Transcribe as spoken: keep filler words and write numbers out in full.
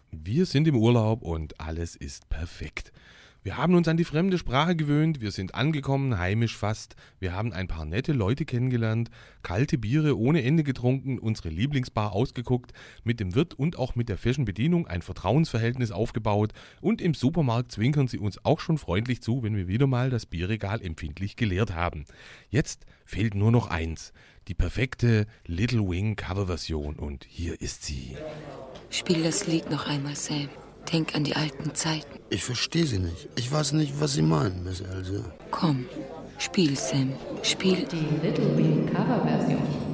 Wir sind im Urlaub und alles ist perfekt. Wir haben uns an die fremde Sprache gewöhnt, wir sind angekommen, heimisch fast. Wir haben ein paar nette Leute kennengelernt, kalte Biere ohne Ende getrunken, unsere Lieblingsbar ausgeguckt, mit dem Wirt und auch mit der Fashion-Bedienung ein Vertrauensverhältnis aufgebaut und im Supermarkt zwinkern sie uns auch schon freundlich zu, wenn wir wieder mal das Bierregal empfindlich geleert haben. Jetzt fehlt nur noch eins, die perfekte Little Wing Coverversion und hier ist sie. Spiel das Lied noch einmal, Sam. Denk an die alten Zeiten. Ich verstehe Sie nicht. Ich weiß nicht, was Sie meinen, Miss Else. Komm, spiel, Sam. Spiel. Die Little Wing Coverversion.